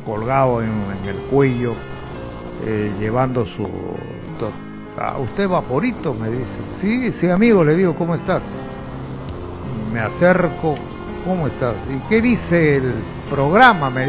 colgado en el cuello, llevando su... ¿Usted Vaporito? Me dice. Sí, sí, amigo, le digo, ¿cómo estás? Me acerco, ¿cómo estás? ¿Y qué dice el programa? Me